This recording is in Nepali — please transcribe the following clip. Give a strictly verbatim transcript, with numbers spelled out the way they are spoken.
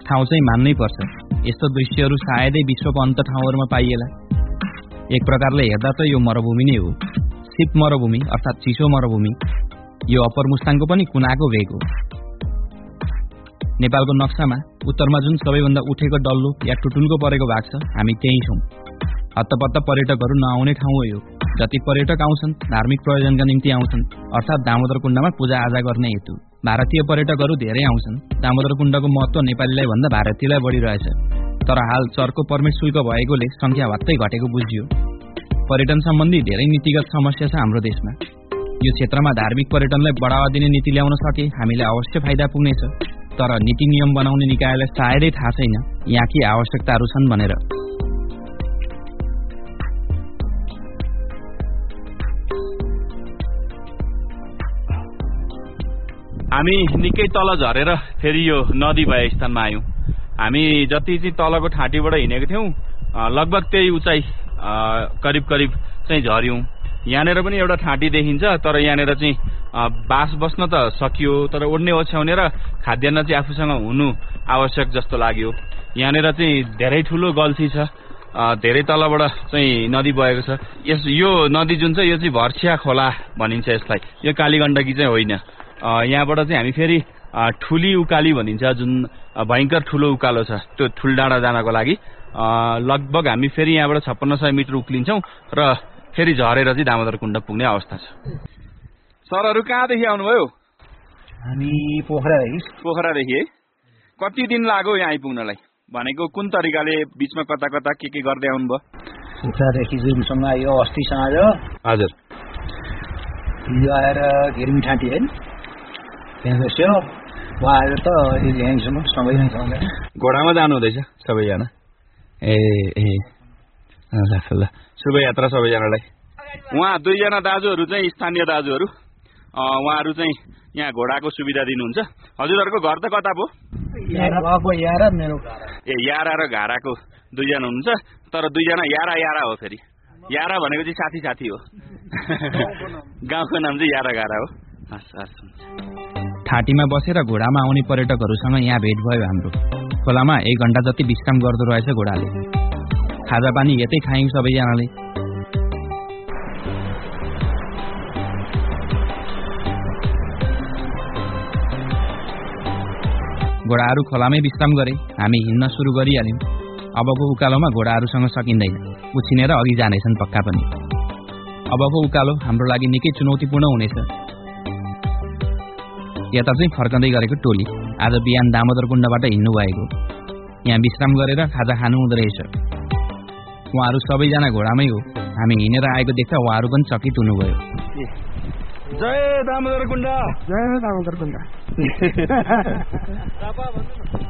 ठाउँ चाहिँ मान्नै पर्छ। यस्तो दृश्यहरू सायदै विश्वको अन्त ठाउँहरूमा पाइएला। एक प्रकारले हेर्दा त यो मरुभूमि नै हो, शीत मरुभूमि अर्थात् चिसो मरुभूमि। यो अप्पर मुस्ताङको पनि कुनाको भेग हो। नेपालको नक्सामा उत्तरमा जुन सबैभन्दा उठेको डल्लो या टुटुल्को परेको भाग छ, हामी त्यही छौँ। हत्तपत्त पर्यटकहरू नआउने ठाउँ हो यो। जति पर्यटक आउँछन् धार्मिक प्रयोजनका निम्ति आउँछन्, अर्थात् दामोदर कुण्डमा पूजाआजा गर्ने हेतु। भारतीय पर्यटकहरू धेरै आउँछन्। दामोदर कुण्डको महत्त्व नेपालीलाई भन्दा भारतीयलाई बढी रहेछ। तर हाल चरको पर्मिट शुल्क भएकोले संख्या वात्तै घटेको बुझियो। पर्यटन सम्बन्धी धेरै नीतिगत समस्या छ हाम्रो देशमा। यो क्षेत्रमा धार्मिक पर्यटनलाई बढावा दिने नीति ल्याउन सके हामीलाई अवश्य फाइदा पुग्नेछ। तर नीति नियम बनाउने निकायलाई सायदै थाहा छैन यहाँ के आवश्यकताहरू छन् भनेर। हामी निकै तल झरेर फेरि यो नदी भए स्थानमा आयौँ। हामी जति चाहिँ तलको ठाँटीबाट हिँडेको थियौँ लगभग त्यही उचाइ करिब करिब चाहिँ झर्यौँ। यहाँनिर पनि एउटा ठाँटी देखिन्छ, तर यहाँनिर चाहिँ बास बस्न त सकियो, तर ओड्ने ओछ्याउने र खाद्यान्न चाहिँ आफूसँग हुनु आवश्यक जस्तो लाग्यो। यहाँनिर चाहिँ धेरै ठुलो गल्छी छ, धेरै तलबाट चाहिँ नदी बगेको छ। यस यो नदी जुन छ यो चाहिँ भर्सिया खोला भनिन्छ यसलाई, यो कालीगण्डकी चाहिँ होइन। यहाँबाट चाहिँ हामी फेरि ठुली उकाली भनिन्छ, जुन भयङ्कर ठुलो उकालो छ, त्यो ठुलडाँडा जानको लागि लगभग हामी फेरि यहाँबाट छप्पन्न सय मिटर उक्लिन्छौँ र फेरि झरेर चाहिँ दामोदर कुण्ड पुग्ने अवस्था छ। सरहरू कहाँदेखि आउनुभयो? हामी पोखरादेखि। पोखरादेखि है? कति दिन लाग्यो यहाँ आइपुग्नलाई? भनेको कुन तरिकाले बिचमा कता कता के के गर्दै आउनुभयो? पोखरादेखि जुनसँग आयो अस्ति साँझ। हजुर। हिजो आएर घिर्मी ठाँटी होइन, त्यहाँ बस्यो। उहाँ आएर त यहीँसम्म सबै नै छ। घोडामा जानु हुँदैछ सबैजना? ए ए ल ल, शुभयात्रा सबैजनालाई। उहाँ दुईजना दाजुहरू चाहिँ स्थानीय दाजुहरू, उहाँहरू चाहिँ यहाँ घोडाको सुविधा दिनुहुन्छ। हजुरहरूको घर त कता पो? ए यारा र घाराको दुईजना हुनुहुन्छ, तर दुईजना यारा यारा हो। फेरि यारा भनेको चाहिँ साथी साथी हो। गाउँको नाम चाहिँ यारा घारा हो। हस् हस्। ठाँटीमा बसेर घोडामा आउने पर्यटकहरूसँग यहाँ भेट भयो हाम्रो। खोलामा एक घण्टा जति विश्राम गर्दो रहेछ घोडाले। खाजा पानी यतै खायौँ सबैजनाले। घोडाहरू खोलामै विश्राम गरे, हामी हिँड्न सुरु गरिहाल्यौँ। अबको उकालोमा घोडाहरूसँग सकिँदैन, उछिनेर अघि जानेछन् पक्का पनि। अबको उकालो हाम्रो लागि निकै चुनौतीपूर्ण हुनेछ। यता चाहिँ फर्कँदै गरेको टोली आज बिहान दामोदर कुण्डबाट हिँड्नु भएको। यहाँ विश्राम गरेर खाजा खानु हुँदो रहेछ। उहाँहरू सबैजना घोडामै हो। हामी हिँडेर आएको देख्दा उहाँहरू पनि चकित हुनुभयो। जय दामोदर कुण्ड। जय दामोदर कुण्ड।